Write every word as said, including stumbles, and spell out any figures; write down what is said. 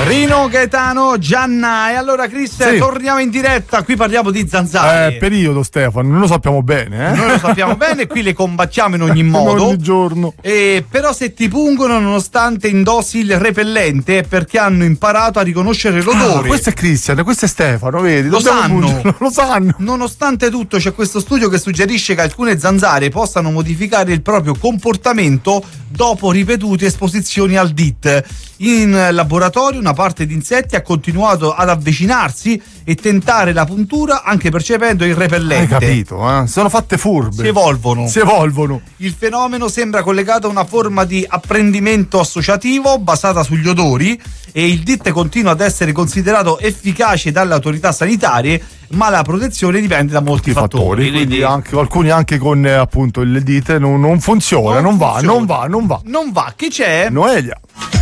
Rino Gaetano, Gianna. E allora Chris, sì. torniamo in diretta. Qui parliamo di zanzare. Eh, periodo Stefano, non lo sappiamo bene, eh? Noi lo sappiamo bene, qui le combattiamo in ogni modo. Ogni giorno. E però se ti pungono nonostante indossi il repellente è perché hanno imparato a riconoscere l'odore. Ah, questo è Cristian, questo è Stefano, vedi? Lo sanno. Lo sanno. Nonostante tutto c'è questo studio che suggerisce che alcune zanzare possano modificare il proprio comportamento dopo ripetute esposizioni al D I T. In laboratorio una parte di insetti ha continuato ad avvicinarsi e tentare la puntura anche percependo il repellente. Hai capito, eh? Sono fatte furbe. Si evolvono. Si evolvono. Il fenomeno sembra collegato a una forma di apprendimento associativo basata sugli odori e il D I T continua ad essere considerato efficace dalle autorità sanitarie, ma la protezione dipende da molti fattori, fattori. Quindi, quindi anche, alcuni anche con eh, appunto il D I T non, non funziona, non, non funziona. va, non va, non va. Non va, chi c'è? Noelia.